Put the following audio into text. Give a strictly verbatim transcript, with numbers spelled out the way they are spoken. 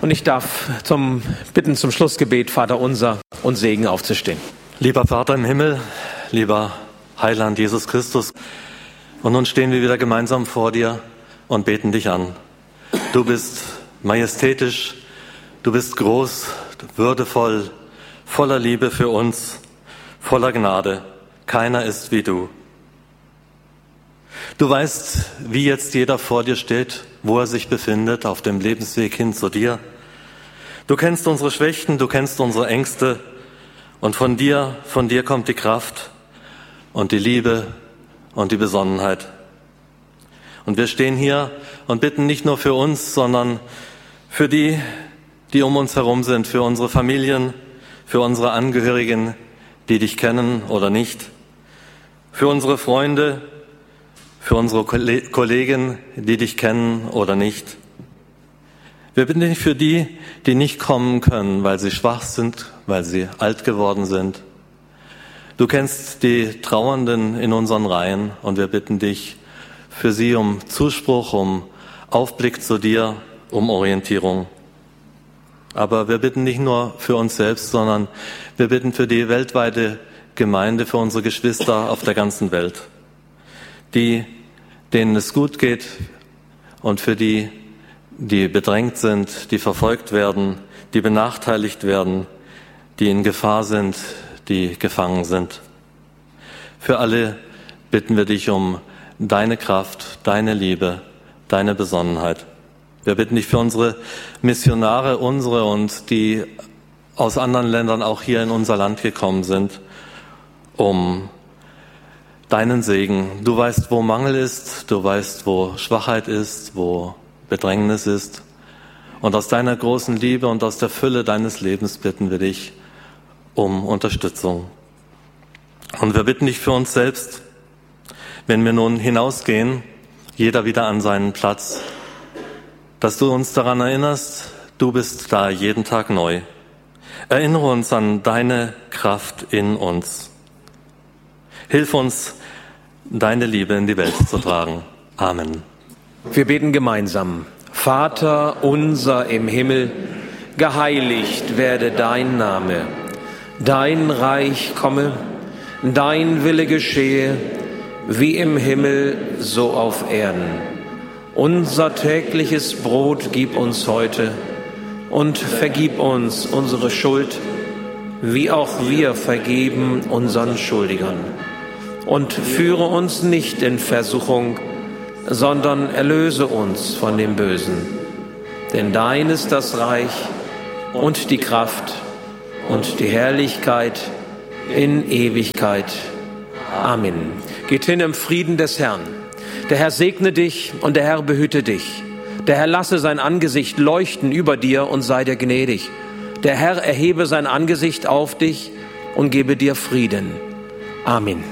Und ich darf zum bitten zum Schlussgebet, Vater unser und Segen aufzustehen. Lieber Vater im Himmel, lieber Heiland Jesus Christus, und nun stehen wir wieder gemeinsam vor dir und beten dich an. Du bist majestätisch, du bist groß, würdevoll, voller Liebe für uns, voller Gnade. Keiner ist wie du. Du weißt, wie jetzt jeder vor dir steht, wo er sich befindet, auf dem Lebensweg hin zu dir. Du kennst unsere Schwächen, du kennst unsere Ängste, und von dir, von dir kommt die Kraft und die Liebe und die Besonnenheit. Und wir stehen hier und bitten nicht nur für uns, sondern für die, die um uns herum sind, für unsere Familien, für unsere Angehörigen, die dich kennen oder nicht, für unsere Freunde, für unsere Kollegen, die dich kennen oder nicht. Wir bitten dich für die, die nicht kommen können, weil sie schwach sind, weil sie alt geworden sind. Du kennst die Trauernden in unseren Reihen und wir bitten dich für sie um Zuspruch, um Aufblick zu dir, um Orientierung. Aber wir bitten nicht nur für uns selbst, sondern wir bitten für die weltweite Gemeinde, für unsere Geschwister auf der ganzen Welt, die, denen es gut geht und für die, die bedrängt sind, die verfolgt werden, die benachteiligt werden, die in Gefahr sind, die gefangen sind. Für alle bitten wir dich um deine Kraft, deine Liebe, deine Besonnenheit. Wir bitten dich für unsere Missionare, unsere und die aus anderen Ländern auch hier in unser Land gekommen sind, um deinen Segen. Du weißt, wo Mangel ist, du weißt, wo Schwachheit ist, wo Bedrängnis ist. Und aus deiner großen Liebe und aus der Fülle deines Lebens bitten wir dich um Unterstützung. Und wir bitten dich für uns selbst, wenn wir nun hinausgehen, jeder wieder an seinen Platz, dass du uns daran erinnerst, du bist da jeden Tag neu. Erinnere uns an deine Kraft in uns. Hilf uns, deine Liebe in die Welt zu tragen. Amen. Wir beten gemeinsam. Vater unser im Himmel, geheiligt werde dein Name. Dein Reich komme, dein Wille geschehe, wie im Himmel, so auf Erden. Unser tägliches Brot gib uns heute und vergib uns unsere Schuld, wie auch wir vergeben unseren Schuldigern. Und führe uns nicht in Versuchung, sondern erlöse uns von dem Bösen. Denn dein ist das Reich und die Kraft und die Herrlichkeit in Ewigkeit. Amen. Geht hin im Frieden des Herrn. Der Herr segne dich und der Herr behüte dich. Der Herr lasse sein Angesicht leuchten über dir und sei dir gnädig. Der Herr erhebe sein Angesicht auf dich und gebe dir Frieden. Amen.